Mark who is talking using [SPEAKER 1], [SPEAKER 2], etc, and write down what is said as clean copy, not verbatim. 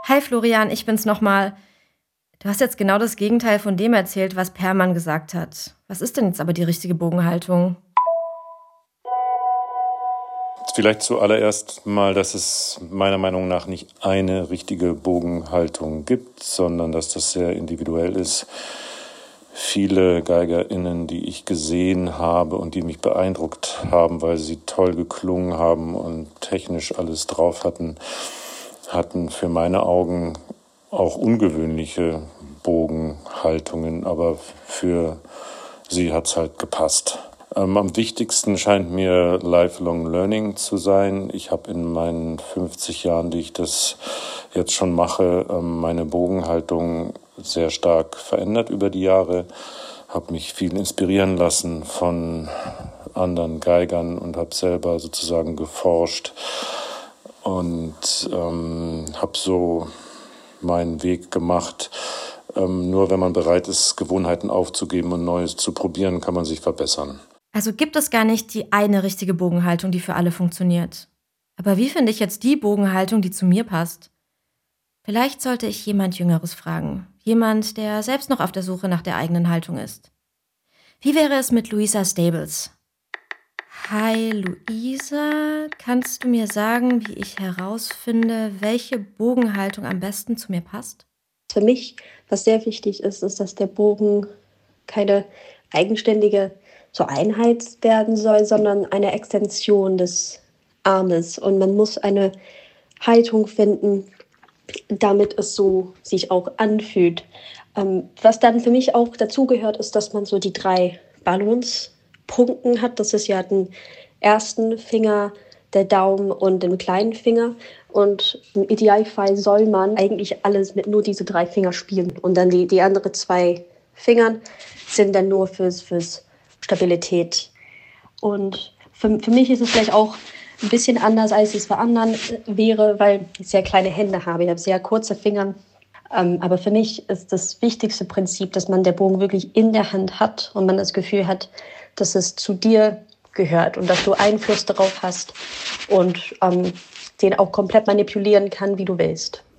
[SPEAKER 1] Hi Florian, ich bin's nochmal. Du hast jetzt genau das Gegenteil von dem erzählt, was Perman gesagt hat. Was ist denn jetzt aber die richtige Bogenhaltung?
[SPEAKER 2] Vielleicht zuallererst mal, dass es meiner Meinung nach nicht eine richtige Bogenhaltung gibt, sondern dass das sehr individuell ist. Viele GeigerInnen, die ich gesehen habe und die mich beeindruckt haben, weil sie toll geklungen haben und technisch alles drauf hatten, hatten für meine Augen auch ungewöhnliche Bogenhaltungen, aber für sie hat's halt gepasst. Am wichtigsten scheint mir Lifelong Learning zu sein. Ich habe in meinen 50 Jahren, die ich das jetzt schon mache, meine Bogenhaltung sehr stark verändert über die Jahre. Habe mich viel inspirieren lassen von anderen Geigern und habe selber sozusagen geforscht und habe so meinen Weg gemacht. Nur wenn man bereit ist, Gewohnheiten aufzugeben und Neues zu probieren, kann man sich verbessern.
[SPEAKER 1] Also gibt es gar nicht die eine richtige Bogenhaltung, die für alle funktioniert. Aber wie finde ich jetzt die Bogenhaltung, die zu mir passt? Vielleicht sollte ich jemand Jüngeres fragen. Jemand, der selbst noch auf der Suche nach der eigenen Haltung ist. Wie wäre es mit Luisa Stables? Hi Luisa, kannst du mir sagen, wie ich herausfinde, welche Bogenhaltung am besten zu mir passt?
[SPEAKER 3] Für mich, was sehr wichtig ist, ist, dass der Bogen keine eigenständige so Einheit werden soll, sondern eine Extension des Armes. Und man muss eine Haltung finden, damit es so sich auch anfühlt. Was dann für mich auch dazugehört, ist, dass man so die 3 Balancepunkten hat. Das ist ja den ersten Finger, der Daumen und den kleinen Finger. Und im Idealfall soll man eigentlich alles mit nur diese 3 Finger spielen. Und dann die anderen 2 Fingern sind dann nur fürs Stabilität. Und für mich ist es vielleicht auch ein bisschen anders, als es für anderen wäre, weil ich sehr kleine Hände habe. Ich habe sehr kurze Finger. Aber für mich ist das wichtigste Prinzip, dass man den Bogen wirklich in der Hand hat und man das Gefühl hat, dass es zu dir gehört und dass du Einfluss darauf hast und den auch komplett manipulieren kann, wie du willst.